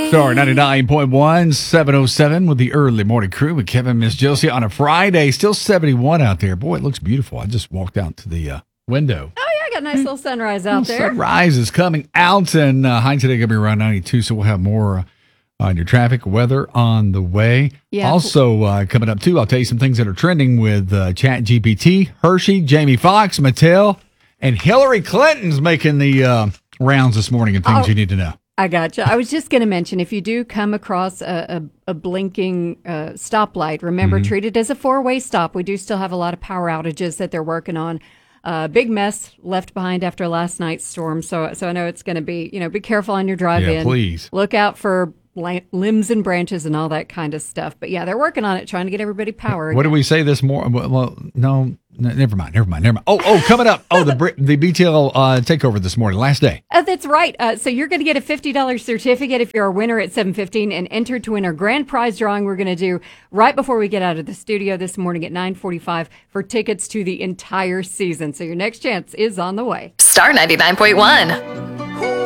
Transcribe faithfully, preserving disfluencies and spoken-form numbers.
Star ninety-nine point one, seven oh seven with the early morning crew with Kevin, Miss Josie on a Friday. Still seventy-one out there. Boy, it looks beautiful. I just walked out to the uh, window. Oh, yeah, I got a nice little sunrise out there. Sunrise is coming out, and uh, high today going to be around ninety-two, so we'll have more uh, on your traffic weather on the way. Yeah. Also, uh, coming up, too, I'll tell you some things that are trending with uh, Chat G P T, Hershey, Jamie Foxx, Mattel, and Hillary Clinton's making the uh, rounds this morning and things Oh. you need to know. I gotcha. I was just going to mention, if you do come across a, a, a blinking uh, stoplight, remember, Mm-hmm. treat it as a four-way stop. We do still have a lot of power outages that they're working on. Uh, big mess left behind after last night's storm. So, so I know it's going to be, you know, be careful on your drive Yeah, in. please. Look out for li- limbs and branches and all that kind of stuff. But yeah, they're working on it, trying to get everybody power. What did we say this morning? Well, well, no, n- never mind, never mind, never mind. Oh, oh, coming up. Oh, the Br- the B T L uh, takeover this morning, last day. Uh, that's right. Uh, so you're going to get a fifty dollars certificate if you're a winner at seven fifteen and enter to win our grand prize drawing we're going to do right before we get out of the studio this morning at nine forty-five for tickets to the entire season. So your next chance is on the way. Star ninety-nine point one.